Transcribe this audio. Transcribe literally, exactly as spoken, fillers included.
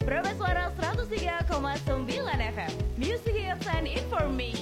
Suara seratus tiga koma sembilan F M Music Hits and Information.